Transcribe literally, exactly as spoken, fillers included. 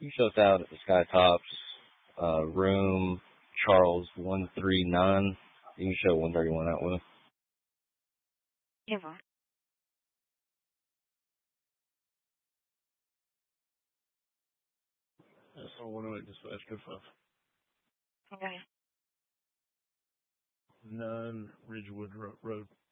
You show us out at the Sky Tops, uh, room Charles one three nine. You can show one thirty-one out with. Yeah, well. That's all one oh eight dispatch, go five. Okay. Nine Ridgewood Ro- Road.